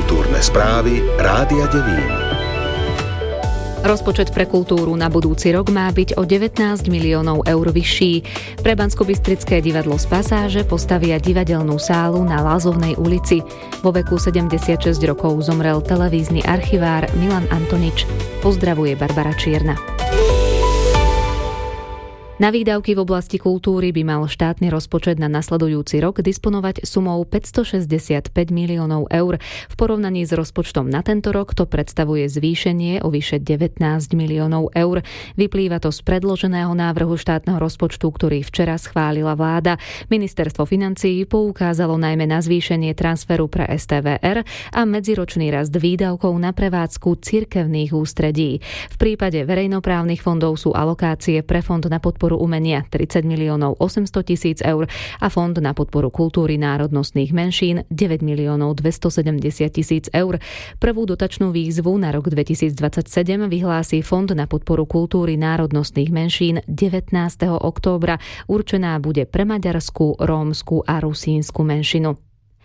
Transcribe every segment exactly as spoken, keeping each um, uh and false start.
Kultúrne správy Rádia Devín. Rozpočet pre kultúru na budúci rok má byť o devätnásť miliónov eur vyšší. Pre Banskobystrické divadlo z Pasáže postavia divadelnú sálu na Lázovnej ulici. Vo veku sedemdesiatšesť rokov zomrel televízny archivár Milan Antonič. Pozdravuje Barbara Čierna. Na výdavky v oblasti kultúry by mal štátny rozpočet na nasledujúci rok disponovať sumou päťstošesťdesiatpäť miliónov eur. V porovnaní s rozpočtom na tento rok to predstavuje zvýšenie o vyše devätnásť miliónov eur. Vyplýva to z predloženého návrhu štátneho rozpočtu, ktorý včera schválila vláda. Ministerstvo financií poukázalo najmä na zvýšenie transferu pre es té vé er a medziročný rast výdavkov na prevádzku cirkevných ústredí. V prípade verejnoprávnych fondov sú alokácie pre fond na podporu umenia tridsať miliónov osemsto tisíc eur a Fond na podporu kultúry národnostných menšín deväť miliónov dvestosedemdesiat tisíc eur. Prvú dotačnú výzvu na rok dvetisícdvadsaťsedem vyhlási Fond na podporu kultúry národnostných menšín devätnásteho októbra. Určená bude pre maďarskú, rómsku a rusínsku menšinu.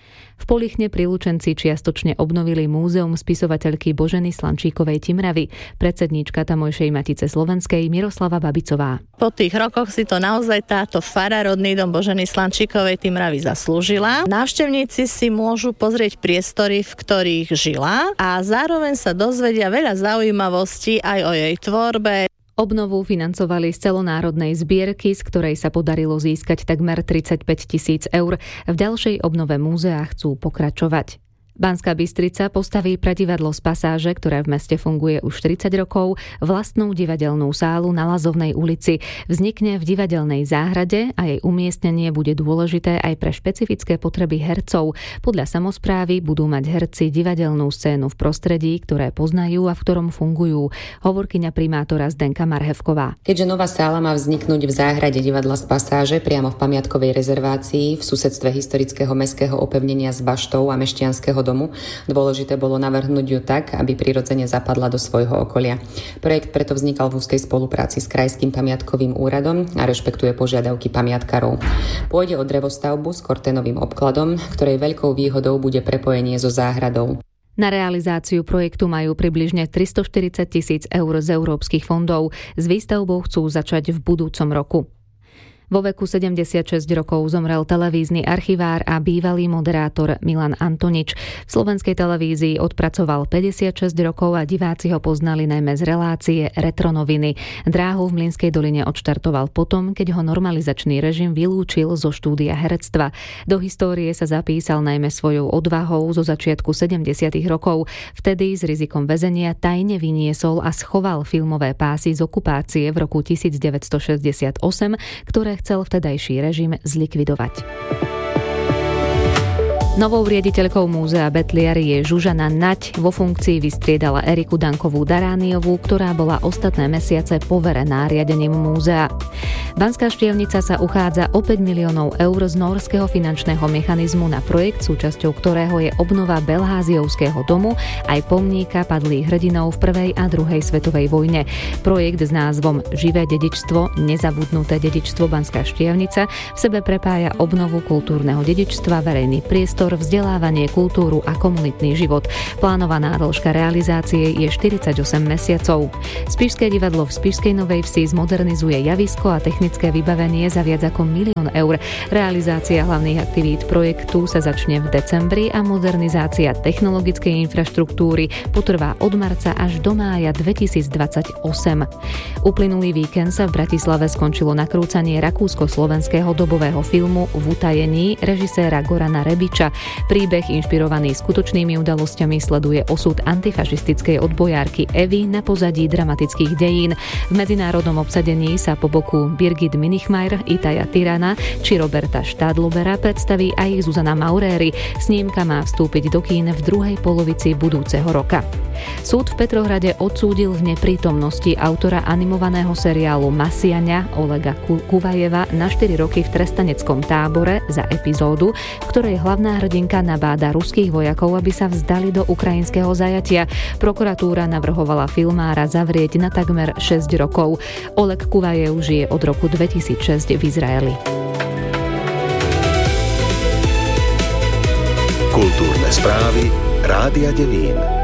V Polichne pri Lučenci čiastočne obnovili múzeum spisovateľky Boženy Slančíkovej Timravy. Predsedníčka tamojšej Matice slovenskej Miroslava Babicová. Po tých rokoch si to naozaj táto fara rodný dom Boženy Slančíkovej Timravy zaslúžila. Návštevníci si môžu pozrieť priestory, v ktorých žila a zároveň sa dozvedia veľa zaujímavostí aj o jej tvorbe. Obnovu financovali z celonárodnej zbierky, z ktorej sa podarilo získať takmer tridsaťpäť tisíc eur. V ďalšej obnove múzea chcú pokračovať. Banská Bystrica postaví pre divadlo z Pasáže, ktoré v meste funguje už tridsať rokov, vlastnú divadelnú sálu na Lázovnej ulici. Vznikne v divadelnej záhrade a jej umiestnenie bude dôležité aj pre špecifické potreby hercov. Podľa samosprávy budú mať herci divadelnú scénu v prostredí, ktoré poznajú a v ktorom fungujú. Hovorkyňa primátora Zdenka Marhevková. Keďže nová sála má vzniknúť v záhrade divadla z Pasáže priamo v pamiatkovej rezervácii v susedstve historického mestského opevnenia s baštou a mešťanského domu, dôležité bolo navrhnúť ju tak, aby prirodzene zapadla do svojho okolia. Projekt preto vznikal v úzkej spolupráci s Krajským pamiatkovým úradom a rešpektuje požiadavky pamiatkarov. Pôjde o drevostavbu s korténovým obkladom, ktorej veľkou výhodou bude prepojenie so záhradou. Na realizáciu projektu majú približne tristoštyridsať tisíc eur z európskych fondov. S výstavbou chcú začať v budúcom roku. Vo veku sedemdesiatšesť rokov zomrel televízny archivár a bývalý moderátor Milan Antonič. V slovenskej televízii odpracoval päťdesiatšesť rokov a diváci ho poznali najmä z relácie Retronoviny. Dráhu v Mlynskej doline odštartoval potom, keď ho normalizačný režim vylúčil zo štúdia herectva. Do histórie sa zapísal najmä svojou odvahou zo začiatku sedemdesiatych rokov. Vtedy s rizikom väzenia tajne vyniesol a schoval filmové pásy z okupácie v roku devätnásťstošesťdesiatosem, ktoré chcel vtedajší režim zlikvidovať. Novou riaditeľkou múzea Betliary je Žužana Naď. Vo funkcii vystriedala Eriku Dankovú Darániovú, ktorá bola ostatné mesiace poverená riadením múzea. Banská Štiavnica sa uchádza o päť miliónov eur z nórskeho finančného mechanizmu na projekt, súčasťou ktorého je obnova Belháziovského domu aj pomníka padlých hrdinov v prvej a druhej svetovej vojne. Projekt s názvom Živé dedičstvo, nezabudnuté dedičstvo Banská Štiavnica v sebe prepája obnovu kultúrneho dedičstva, verejný priestor, vzdelávanie, kultúru a komunitný život. Plánovaná dĺžka realizácie je štyridsaťosem mesiacov. Spišské divadlo v Spišskej Novej Vsi zmodernizuje javisko a technické vybavenie za viac ako milión eur. Realizácia hlavných aktivít projektu sa začne v decembri a modernizácia technologickej infraštruktúry potrvá od marca až do mája dvetisícdvadsaťosem. Uplynulý víkend sa v Bratislave skončilo nakrúcanie rakúsko-slovenského dobového filmu V utajení režiséra Gorana Rebiča. Príbeh inšpirovaný skutočnými udalosťami sleduje osud antifašistickej odbojárky Evy na pozadí dramatických dejín. V medzinárodnom obsadení sa po boku Birgit Minichmeier, Itaja Tirana či Roberta Stadlobera predstaví aj Zuzana Mauréry. Snímka má vstúpiť do kín v druhej polovici budúceho roka. Súd v Petrohrade odsúdil v neprítomnosti autora animovaného seriálu Masiaňa Olega Kuvajeva na štyri roky v trestaneckom tábore za epizódu, v ktorej hlavná hrdinka nabáda ruských vojakov, aby sa vzdali do ukrajinského zajatia. Prokuratúra navrhovala filmára zavrieť na takmer šesť rokov. Oleg Kuvajev žije od roku dvetisícšesť v Izraeli. Kultúrne Správy Rádia Devín.